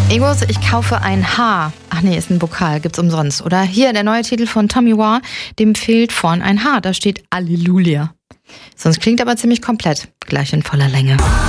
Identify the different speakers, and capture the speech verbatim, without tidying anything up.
Speaker 1: Egos, ich kaufe ein Haar. Ach nee, ist ein Pokal, gibt's umsonst. Oder hier der neue Titel von Tommy War, dem fehlt vorn ein Haar. Da steht Halleluja. Sonst klingt aber ziemlich komplett. Gleich in voller Länge.